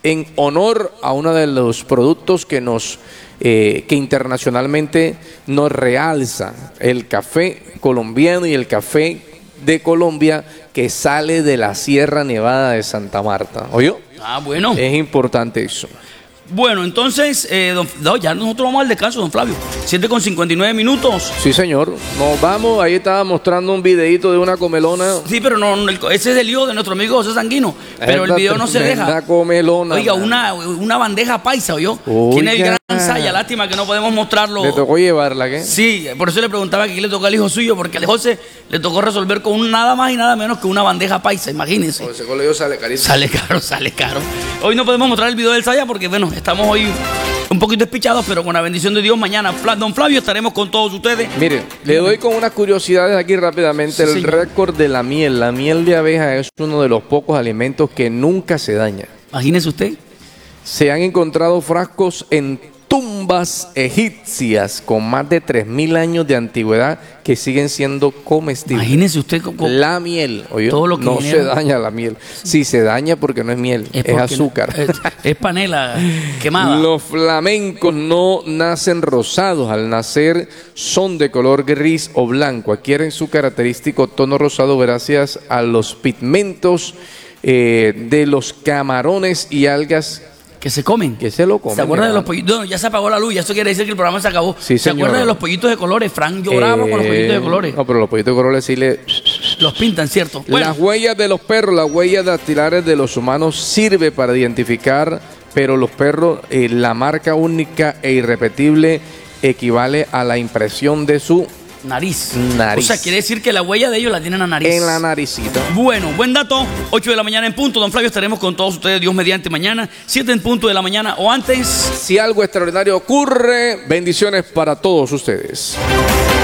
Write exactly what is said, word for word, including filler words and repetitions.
en honor a uno de los productos que nos eh, que internacionalmente nos realza, el café colombiano y el café de Colombia que sale de la Sierra Nevada de Santa Marta. ¿Oyó? Ah, bueno. Es importante eso. Bueno, entonces, eh, don, no, ya nosotros vamos al descanso, don Flavio. siete con cincuenta y nueve minutos. Sí, señor. Nos vamos. Ahí estaba mostrando un videito de una comelona. Sí, pero no, no, ese es el lío de nuestro amigo José Sanguino. Pero el video no se deja. Una comelona. Oiga, una, una bandeja paisa, ¿oyó? Tiene el gran saya. Lástima que no podemos mostrarlo. ¿Le tocó llevarla, qué? Sí, por eso le preguntaba que qué le tocó al hijo suyo, porque al José le tocó resolver con un, nada más y nada menos que una bandeja paisa, imagínense. Ese colegio sale carísimo. Sale caro, sale caro. Hoy no podemos mostrar el video del saya porque, bueno, estamos hoy un poquito despichados, pero con la bendición de Dios mañana, don Flavio, estaremos con todos ustedes. Miren, le doy con unas curiosidades aquí rápidamente. Sí, el señor. récord de la miel. La miel de abeja es uno de los pocos alimentos que nunca se daña. Imagínese usted. Se han encontrado frascos en tumbas egipcias con más de tres mil años de antigüedad que siguen siendo comestibles. Imagínese usted con, con la miel, oye, todo lo que no genera. se daña la miel. Sí, se daña porque no es miel, es, es azúcar. Es, es panela quemada. Los flamencos no nacen rosados, al nacer son de color gris o blanco. Adquieren su característico tono rosado gracias a los pigmentos eh, de los camarones y algas que se comen. Que se lo comen. ¿Se acuerdan de los pollitos? No, ya se apagó la luz, ya eso quiere decir que el programa se acabó. Sí, ¿Se acuerdan de los pollitos de colores? Frank lloraba eh, con los pollitos de colores. No, pero los pollitos de colores sí le... Los pintan, ¿cierto? Bueno. Las huellas de los perros, las huellas dactilares de los humanos sirve para identificar, pero los perros, eh, la marca única e irrepetible equivale a la impresión de su nariz. nariz. O sea, quiere decir que la huella de ellos la tienen en la nariz. En la naricita. Bueno, buen dato. ocho de la mañana en punto. Don Flavio, estaremos con todos ustedes, Dios mediante, mañana. siete en punto de la mañana o antes. Si algo extraordinario ocurre, bendiciones para todos ustedes.